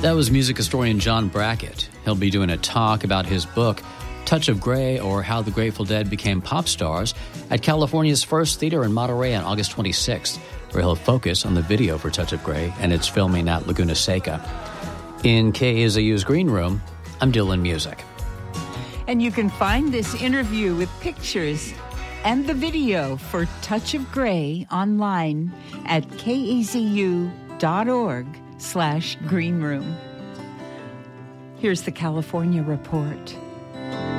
That was music historian John Brackett. He'll be doing a talk about his book, Touch of Grey, or How the Grateful Dead Became Pop Stars, at California's First Theater in Monterey on August 26th, where he'll focus on the video for Touch of Grey and its filming at Laguna Seca. In KAZU's Green Room, I'm Dylan Music. And you can find this interview with pictures and the video for Touch of Grey online at kazu.org/greenroom. Here's the California Report.